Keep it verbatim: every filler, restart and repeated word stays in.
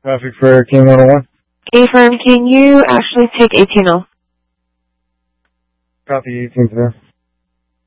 Traffic for King one oh one. Affirm, can you actually take eighteen oh? Copy eighteen there.